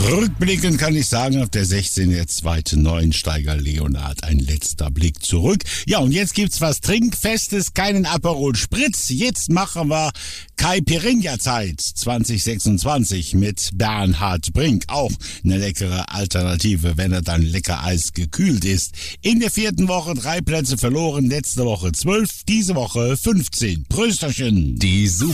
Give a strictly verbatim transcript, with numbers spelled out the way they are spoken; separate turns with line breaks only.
Rückblickend kann ich sagen, auf der sechzehn der zweite Neuensteiger Leonhard. Ein letzter Blick zurück. Ja, und jetzt gibt's was Trinkfestes, keinen Aperol Spritz. Jetzt machen wir Caipirinha-Zeit zwanzig sechsundzwanzig mit Bernhard Brink. Auch eine leckere Alternative, wenn er dann lecker Eis gekühlt ist. In der vierten Woche drei Plätze verloren, letzte Woche zwölf, diese Woche fünfzehn. Prösterchen.
Die Super